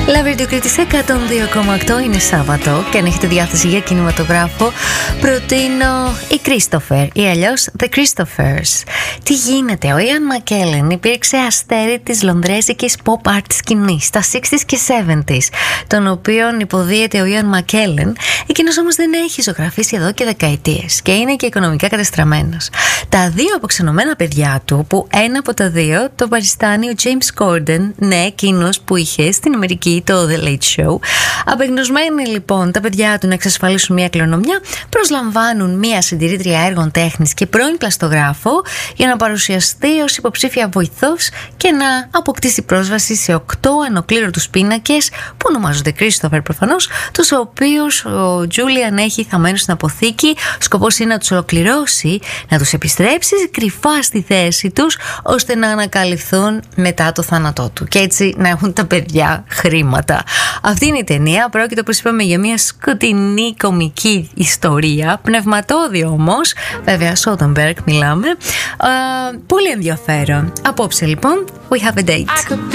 Λαβέρντιο Κρήτης 102,8 είναι Σάββατο και αν έχετε διάθεση για κινηματογράφο, προτείνω η Christopher ή αλλιώς The Christophers. Τι γίνεται, ο Ιαν Μακκέλεν υπήρξε αστέρι της λονδρέζικης pop art σκηνής στα 60s και 70s, τον οποίον υποδίεται ο Ιαν Μακκέλεν. Εκείνος όμως δεν έχει ζωγραφίσει εδώ και δεκαετίες και είναι και οικονομικά κατεστραμμένος. Τα δύο αποξενωμένα παιδιά του, που ένα από τα δύο το παριστάνει ο James Corden, ναι, εκείνος που είχε στην Αμερική το The Late Show. Απεγνωσμένοι λοιπόν τα παιδιά του να εξασφαλίσουν μια κληρονομιά, προσλαμβάνουν μια συντηρήτρια έργων τέχνης και πρώην πλαστογράφο για να παρουσιαστεί ως υποψήφια βοηθός και να αποκτήσει πρόσβαση σε 8 ανοκλήρωτους πίνακες που ονομάζονται Christopher προφανώς, τους οποίους ο Julian έχει θαμμένους στην αποθήκη. Σκοπός είναι να τους ολοκληρώσει, να τους επιστρέψει κρυφά στη θέση τους, ώστε να ανακαλυφθούν μετά το θάνατό του και έτσι να έχουν τα παιδιά χρήματα. Αυτή είναι η ταινία. Πρόκειται, όπως είπαμε, για μια σκοτεινή κομική ιστορία, πνευματώδη όμως, βέβαια Soderbergh μιλάμε. Πολύ ενδιαφέρον. Απόψε λοιπόν, we have a date.